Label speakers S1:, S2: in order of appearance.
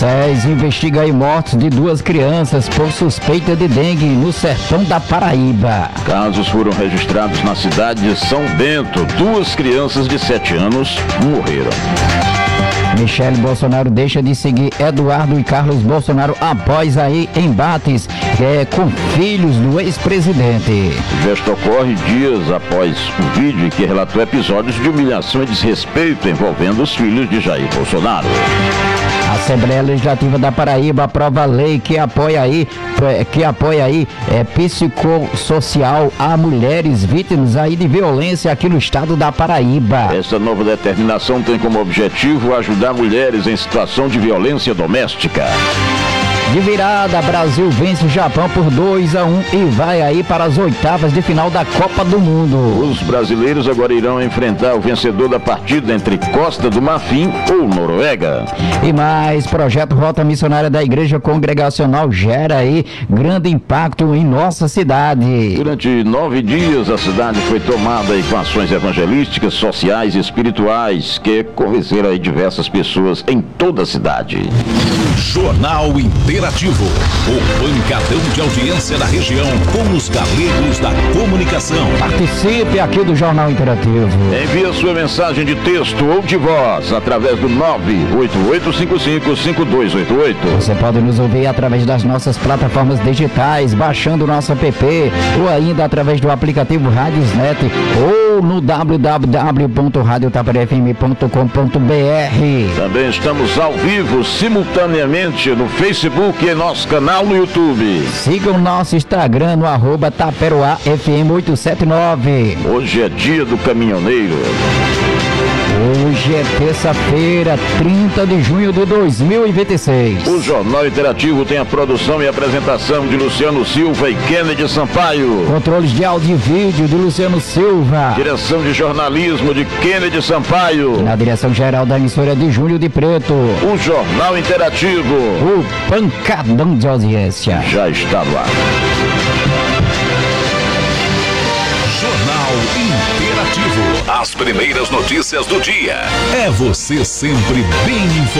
S1: SES investiga aí mortes de 2 crianças por suspeita de dengue no sertão da Paraíba.
S2: Casos foram registrados na cidade de São Bento. 2 crianças de 7 anos morreram.
S1: Michele Bolsonaro deixa de seguir Eduardo e Carlos Bolsonaro após aí embates com filhos do ex-presidente.
S2: O gesto ocorre dias após o vídeo que relatou episódios de humilhação e desrespeito envolvendo os filhos de Jair Bolsonaro.
S1: A Assembleia Legislativa da Paraíba aprova a lei que apoia aí psicossocial a mulheres vítimas aí de violência aqui no estado da Paraíba.
S2: Essa nova determinação tem como objetivo ajudar mulheres em situação de violência doméstica.
S1: De virada, Brasil vence o Japão por 2-1 e vai aí para as oitavas de final da Copa do Mundo.
S2: Os brasileiros agora irão enfrentar o vencedor da partida entre Costa do Marfim ou Noruega.
S1: E mais, projeto Rota Missionária da Igreja Congregacional gera aí grande impacto em nossa cidade.
S2: Durante 9 dias a cidade foi tomada aí com ações evangelísticas, sociais e espirituais que convenceram aí diversas pessoas em toda a cidade.
S3: Jornal Interativo, o pancadão de audiência da região com os galegos da comunicação.
S1: Participe aqui do Jornal Interativo.
S2: Envie sua mensagem de texto ou de voz através do 988555288.
S1: Você pode nos ouvir através das nossas plataformas digitais, baixando o nosso app ou ainda através do aplicativo Radiosnet ou no www.radiotaparefm.com.br.
S2: Também estamos ao vivo, simultaneamente no Facebook e nosso canal no YouTube.
S1: Siga o nosso Instagram no @taperoafm879.
S2: Hoje é dia do caminhoneiro.
S1: Hoje é terça-feira, 30 de junho de 2026.
S2: O Jornal Interativo tem a produção e apresentação de Luciano Silva e Kennedy Sampaio.
S1: Controles de áudio e vídeo de Luciano Silva.
S2: Direção de jornalismo de Kennedy Sampaio.
S1: E na direção geral da emissora de Júlio de Preto.
S2: O Jornal Interativo.
S1: O pancadão de audiência.
S2: Já está no ar.
S3: Jornal Interativo. As primeiras notícias do dia. É você sempre bem informado.